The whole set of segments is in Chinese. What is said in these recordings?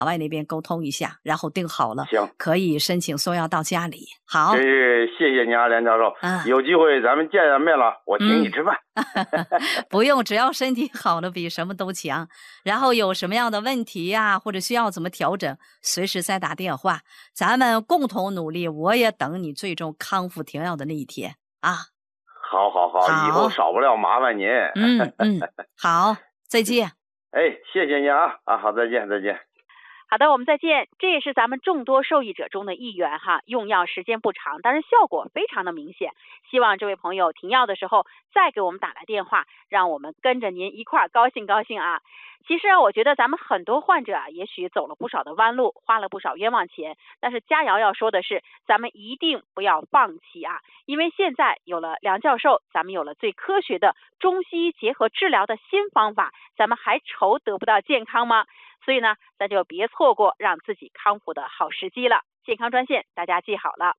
外那边沟通一下，然后定好了， 行， 可以申请送药到家里。好， 真是谢谢你啊，梁教授。有机会咱们见见面了，我请你吃饭。 不用，只要身体好了，比什么都强。然后有什么样的问题呀，或者需要怎么调整，随时再打电话，咱们共同努力。我也等你最终康复停药的那一天啊。 好，以后少不了麻烦您。 好，再见。 哎，谢谢你啊，好，再见。 好的，我们再见。这也是咱们众多受益者中的一员哈，用药时间不长，但是效果非常的明显。希望这位朋友停药的时候再给我们打来电话，让我们跟着您一块儿高兴啊。其实我觉得咱们很多患者也许走了不少的弯路，花了不少冤枉钱，但是佳瑶要说的是，咱们一定不要放弃啊！因为现在有了梁教授，咱们有了最科学的中西医结合治疗的新方法，咱们还愁得不到健康吗？所以呢，咱就别错过让自己康复的好时机了。健康专线大家记好了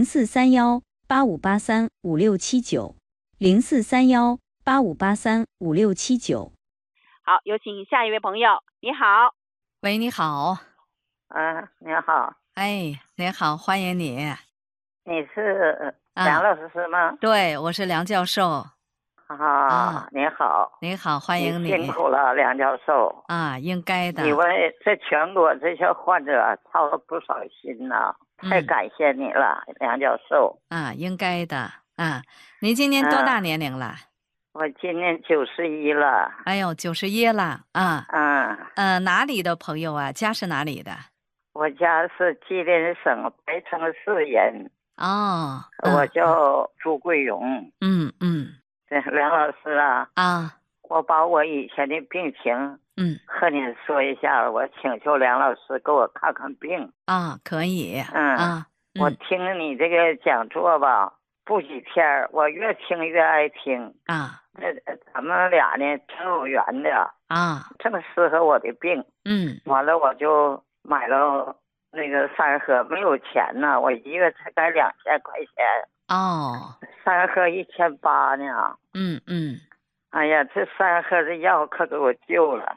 043185835679，043185835679。 好，有请下一位朋友。你好。 喂，你好。 你好。 哎，你好，欢迎你。 你是梁老师吗？ 对，我是梁教授。 你好。 你好，欢迎你。 辛苦了，梁教授。 应该的。 你为这全国这些患者操了不少心呐，太感谢你了，梁教授。 应该的。您今年多大年龄了？ 我今年91了。 哎呦，91了哪里的朋友啊？家是哪里的？ 我家是吉林省白城市人。我叫朱桂荣。梁老师我把我以前的病情和您说一下，我请求梁老师给我看看病。 可以。 我听你这个讲座吧，不几天我越听越爱听。咱们俩呢挺有缘的正适合我的病。完了我就买了那个3盒，没有钱呢，我1月才该2000块钱。3盒1800呢。哎呀，这3盒的药可给我救了。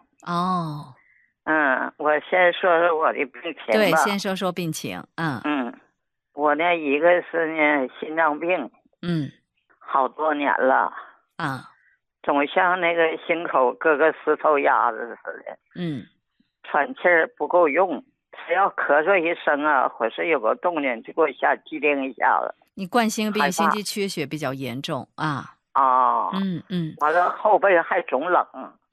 我先说说我的病情吧。 对，先说说病情。 我呢，一个是呢心脏病。好多年了。总像那个心口搁个石头压着似的。喘气儿不够用，只要咳嗽一声或是有个动静就给我吓机灵一下子。 你冠心病、心肌缺血比较严重完了后背还总冷。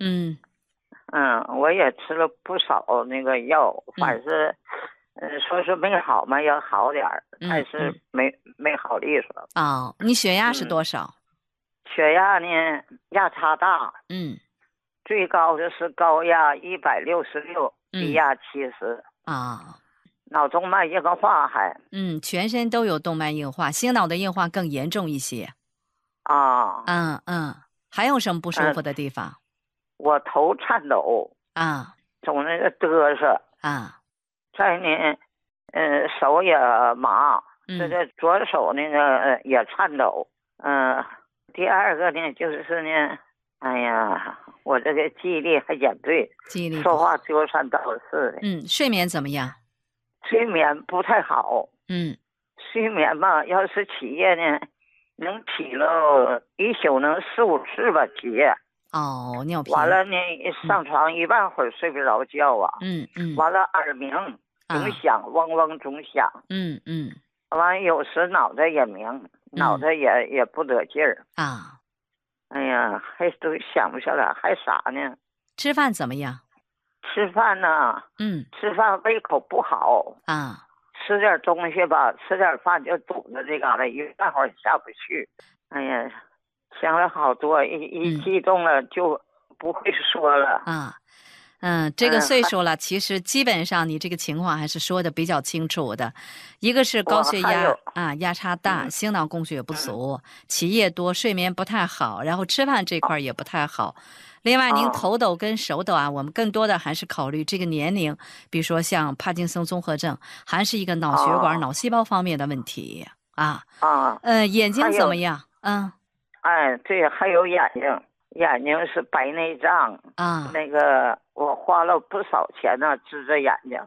我也吃了不少那个药，反正说是没好嘛，要好点儿，但是没好利索。 你血压是多少？ 血压呢，压差大。最高的是高压166，低压70。脑动脉硬化还。 全身都有动脉硬化，心脑的硬化更严重一些。还有什么不舒服的地方？ 我头颤抖。总那个嘚瑟。再呢，手也麻。这个左手那个也颤抖。第二个呢，就是呢，哎呀，我这个记忆力还减退，说话丢三倒四的。 睡眠怎么样？ 睡眠不太好。睡眠吧，要是起夜呢，能起了一宿能4、5次吧起夜。 尿频。 完了呢，上床一半会儿睡不着觉完了耳鸣总响，嗡嗡总响。完了有时脑袋也鸣，脑袋也不得劲儿。哎呀，还都想不下来，还啥呢？ 吃饭怎么样？ 吃饭呢？吃饭胃口不好。吃点东西吧，吃点饭就堵着这嘎达，一大会儿下不去。哎呀，想了好多，一激动了就不会说了。 这个岁数了，其实基本上你这个情况还是说的比较清楚的。一个是高血压压差大，心脑供血不足，起夜多，睡眠不太好，然后吃饭这块也不太好。另外您头抖跟手抖我们更多的还是考虑这个年龄，比如说像帕金森综合症，还是一个脑血管、脑细胞方面的问题眼睛怎么样？ 对，还有眼睛是白内障那个我花了不少钱呢，治这眼睛。